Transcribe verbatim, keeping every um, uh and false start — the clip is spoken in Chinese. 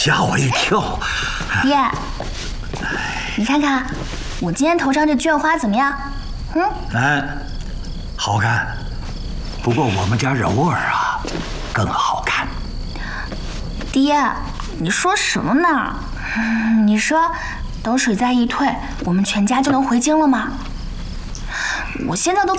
吓我一跳。 爹，你看看我今天头上这绢花怎么样？嗯， 嗯，好看。不过我们家柔儿啊，更好看。 爹，你说什么呢？你说，等水灾一退，我们全家就能回京了吗？我现在都